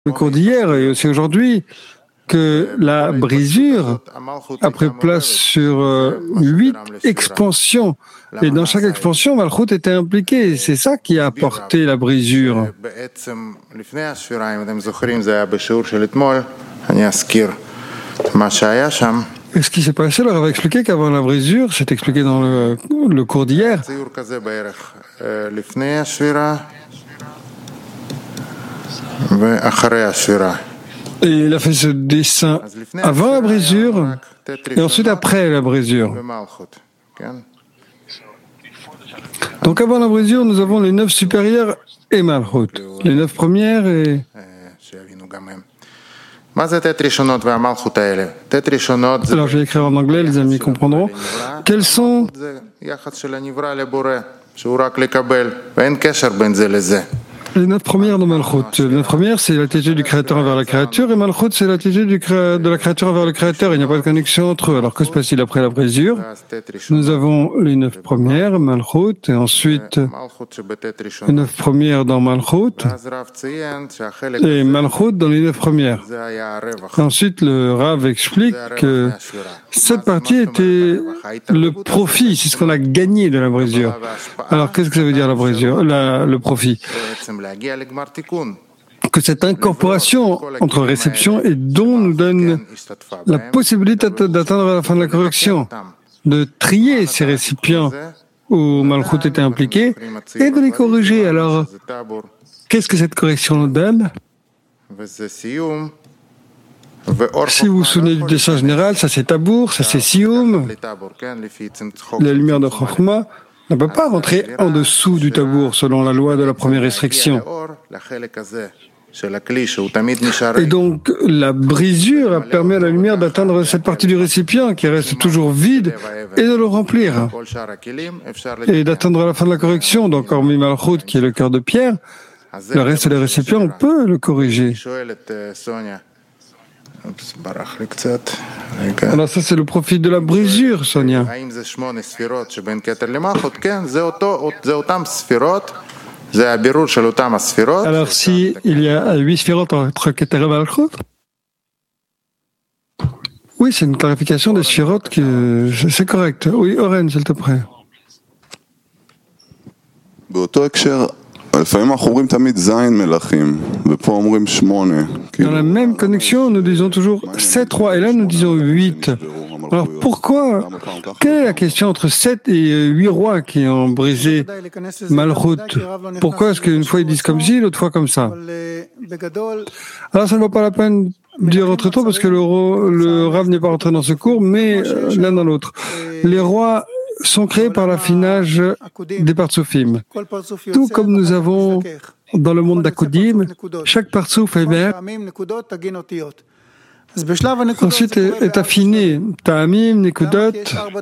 le cours d'hier et aussi aujourd'hui que la brisure a pris place sur 8 expansions. Et dans chaque expansion, Malchut était impliqué. C'est ça qui a apporté la brisure. Et ce qui s'est passé, leur avait expliqué qu'avant la brisure, c'est expliqué dans le cours d'hier. Et il a fait ce dessin avant la brisure et ensuite après la brisure. Donc avant la brisure, nous avons les 9 supérieurs et Malchut. Les 9 premières et... Alors je vais écrire en anglais, les amis comprendront. Quels sont... Les 9 premières de Malchut. Les 9 premières, c'est l'attitude du Créateur envers la créature, et Malchut, c'est l'attitude de la créature envers le Créateur. Il n'y a pas de connexion entre eux. Alors, que se passe-t-il après la brisure? Nous avons les 9 premières, Malchut, et ensuite les 9 premières dans Malchut, et Malchut dans les 9 premières. Et ensuite, le Rav explique que cette partie était le profit, c'est ce qu'on a gagné de la brisure. Alors, qu'est-ce que ça veut dire la brisure, le profit? Que cette incorporation entre réception et don nous donne la possibilité d'atteindre la fin de la correction, de trier ces récipients où Malchut était impliqué et de les corriger. Alors, qu'est-ce que cette correction nous donne? Si vous vous souvenez du dessin général, ça c'est Tabour, ça c'est Sioum, la lumière de Chokhmah ne peut pas rentrer en dessous du tabour selon la loi de la première restriction. Et donc, la brisure a permis à la lumière d'atteindre cette partie du récipient qui reste toujours vide et de le remplir. Et d'atteindre la fin de la correction. Donc, hormis Malchut, qui est le cœur de pierre, le reste des récipients, on peut le corriger. Alors ça, c'est le profit de la brisure, Sonia. Alors, si il y a 8 sphirotes entre Keter et Malchut? Oui, c'est une clarification des sphirotes, c'est correct. Oui, Oren, s'il te plaît. Dans la même connexion, nous disons toujours 7 rois, et là nous disons 8. Alors pourquoi? Quelle est la question entre 7 et 8 rois qui ont brisé Malchut? Pourquoi est-ce qu'une fois ils disent comme ci, l'autre fois comme ça? Alors ça ne vaut pas la peine d'y rentrer trop parce que le Rav n'est pas rentré dans ce cours, mais l'un dans l'autre. Les rois sont créés par l'affinage des Partsoufim. Tout comme nous avons dans le monde d'Akudim, chaque Partsouf émerge. Ensuite est affiné Ta'amim, Nekudot,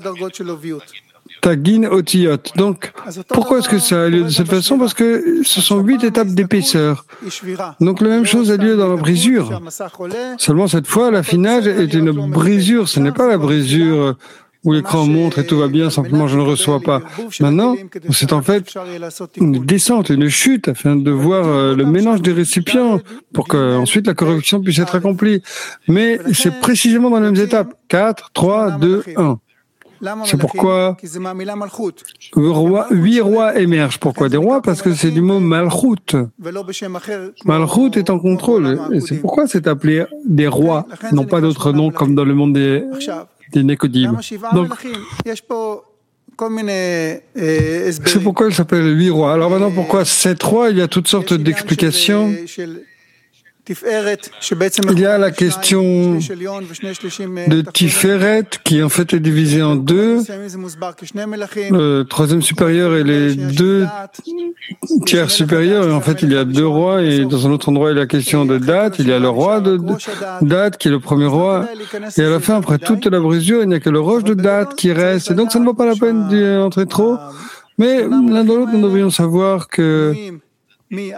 Tagin, Otiyot. Donc, pourquoi est-ce que ça a lieu de cette façon? Parce que ce sont 8 étapes d'épaisseur. Donc, la même chose a lieu dans la brisure. Seulement, cette fois, l'affinage est une brisure. Ce n'est pas la brisure où l'écran montre et tout va bien, simplement je ne reçois pas. Maintenant, c'est en fait une descente, une chute, afin de voir le mélange des récipients pour qu'ensuite la correction puisse être accomplie. Mais c'est précisément dans les mêmes étapes. 4, 3, 2, 1. C'est pourquoi 8 rois émergent. Pourquoi des rois? Parce que c'est du mot Malchut. Malchut est en contrôle. Et c'est pourquoi c'est appelé des rois, non pas d'autres noms comme dans le monde des Nekodim. Donc, c'est pourquoi il s'appelle 8 rois. Alors maintenant, pourquoi 7 rois? Il y a toutes sortes d'explications. Il y a la question de Tiferet qui en fait est divisée en deux. Le troisième supérieur et les 2 tiers supérieurs. Et en fait, il y a 2 rois et dans un autre endroit, il y a la question de Dat. Il y a le roi de Dat qui est le premier roi. Et à la fin, après toute la brisure, il n'y a que le roche de Dat qui reste. Et donc, ça ne vaut pas la peine d'y entrer trop. Mais l'un dans l'autre, nous devrions savoir que les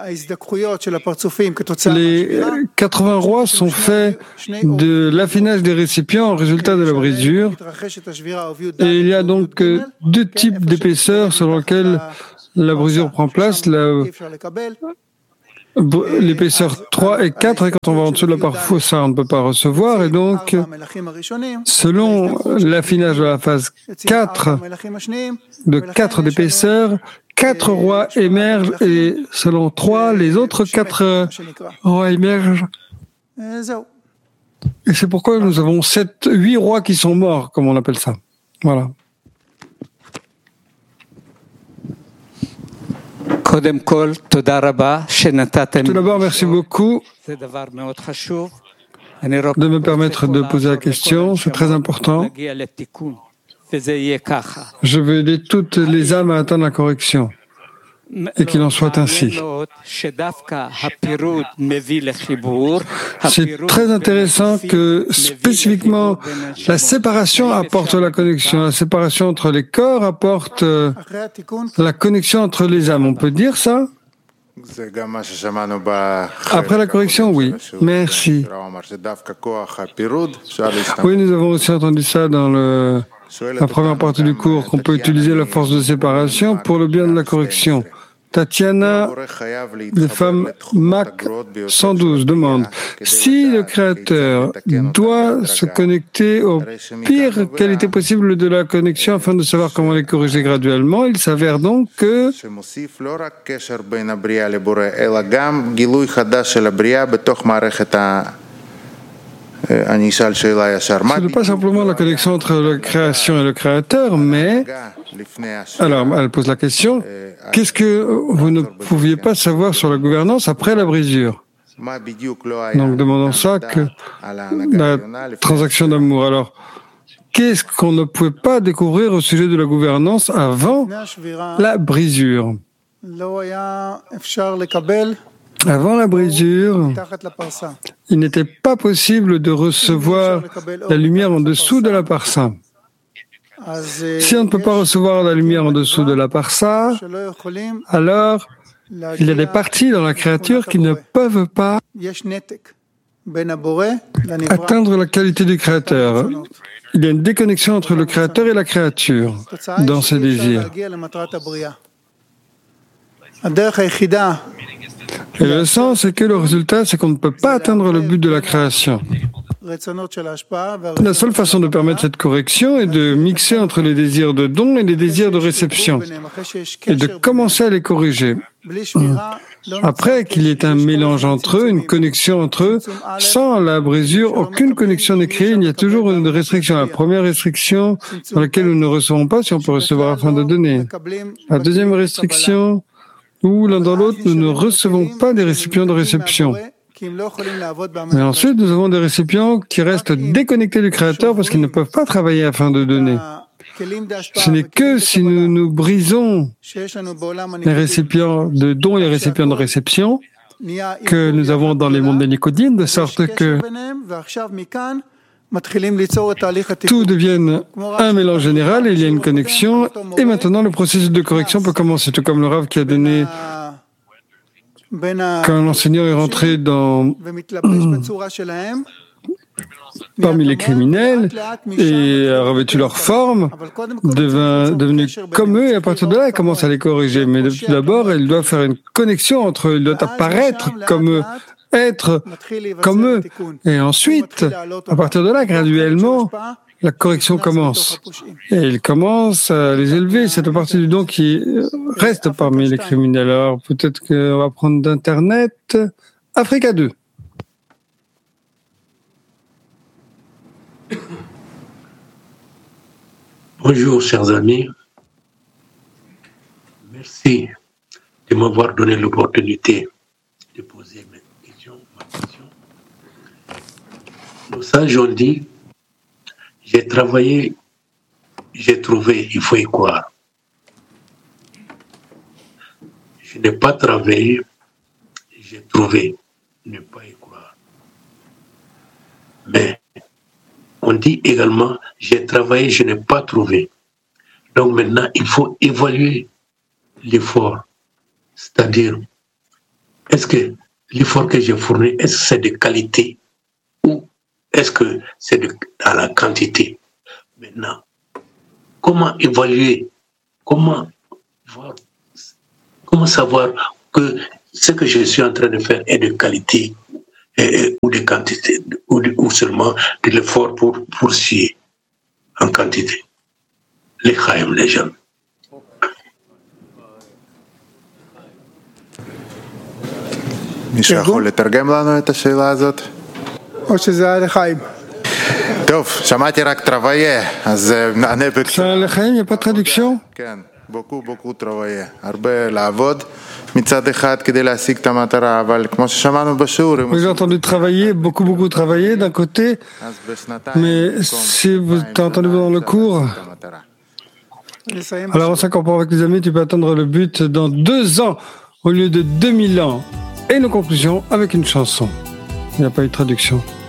80 rois sont faits de l'affinage des récipients en résultat de la brisure. Et il y a donc 2 types d'épaisseur selon lesquels la brisure prend place. l'épaisseur 3 et 4, et quand on va en dessous de la parfossa, on ne peut pas recevoir, et donc, selon l'affinage de la phase 4, de 4 d'épaisseur, 4 rois émergent, et selon 3, les autres 4 rois émergent. Et c'est pourquoi nous avons 8 rois qui sont morts, comme on appelle ça. Voilà. Tout d'abord, merci beaucoup de me permettre de poser la question. C'est très important. Je veux aider toutes les âmes à atteindre la correction. Et qu'il en soit ainsi. C'est très intéressant que spécifiquement la séparation apporte la connexion. La séparation entre les corps apporte la connexion entre les âmes. On peut dire ça? Après la correction, oui. Merci. Oui, nous avons aussi entendu ça dans la première partie du cours, qu'on peut utiliser la force de séparation pour le bien de la correction. Tatiana, de femme Mac 112, demande si le Créateur doit se connecter aux pires qualités possibles de la connexion afin de savoir comment les corriger graduellement, il s'avère donc que ce n'est pas simplement la connexion entre la création et le Créateur, mais... Alors, elle pose la question, qu'est-ce que vous ne pouviez pas savoir sur la gouvernance après la brisure? Donc, demandons ça que la transaction d'amour. Alors, qu'est-ce qu'on ne pouvait pas découvrir au sujet de la gouvernance avant la brisure? Avant la brisure, il n'était pas possible de recevoir la lumière en dessous de la parsa. Si on ne peut pas recevoir la lumière en dessous de la parsa, alors il y a des parties dans la créature qui ne peuvent pas atteindre la qualité du créateur. Il y a une déconnexion entre le créateur et la créature dans ses désirs. Et le sens, c'est que le résultat, c'est qu'on ne peut pas atteindre le but de la création. La seule façon de permettre cette correction est de mixer entre les désirs de don et les désirs de réception, et de commencer à les corriger. Après qu'il y ait un mélange entre eux, une connexion entre eux, sans la brisure, aucune connexion n'est créée, il y a toujours une restriction. La première restriction dans laquelle nous ne recevons pas si on peut recevoir afin de donner. La deuxième restriction, où l'un dans l'autre, nous ne recevons pas des récipients de réception. Et ensuite, nous avons des récipients qui restent déconnectés du Créateur parce qu'ils ne peuvent pas travailler afin de donner. Ce n'est que si nous nous brisons les récipients de dons et les récipients de réception que nous avons dans les mondes des Nicodines, de sorte que tout devienne un mélange général et il y a une connexion. Et maintenant, le processus de correction peut commencer, tout comme le Rav qui a donné... Quand l'enseignant est rentré parmi les criminels et a revêtu leur forme, devenu comme eux, et à partir de là, il commence à les corriger. Mais tout d'abord, il doit faire une connexion entre eux, il doit apparaître comme eux, être comme eux. Et ensuite, à partir de là, graduellement, la correction commence. Et il commence à les élever. C'est à partir du don qui reste parmi les criminels. Alors, peut-être qu'on va prendre d'Internet. Africa 2. Bonjour, chers amis. Merci de m'avoir donné l'opportunité de poser ma question. Nos sages ont dit, j'ai travaillé, j'ai trouvé, il faut y croire. Je n'ai pas travaillé, j'ai trouvé, ne pas y croire. Mais on dit également, j'ai travaillé, je n'ai pas trouvé. Donc maintenant, il faut évaluer l'effort. C'est-à-dire, est-ce que l'effort que j'ai fourni, est-ce que c'est de qualité ou est-ce que c'est à la quantité? Maintenant, comment évaluer, comment savoir que ce que je suis en train de faire est de qualité ou de quantité, ou seulement de l'effort pour scier en quantité. Les Chaim, les jeunes. מישהו יכול לתרגם לנו את השאלה הזאת? או שזה היה לחיים? טוב, שמעתי רק טרוויה, אז נענה Ça, les Chaim, il n'y a pas de traduction? כן, בוקו טרוויה. הרבה לעבוד מצד אחד כדי להשיג את המטרה, אבל כמו ששמענו בשיעור... Vous avez entendu travailler, beaucoup travailler d'un côté, mais si vous t'as entendu dans le cours, alors en 5 ans avec les amis, tu peux atteindre le but dans 2 ans au lieu de 2000 ans. Et nos conclusions avec une chanson. Il n'y a pas eu de traduction.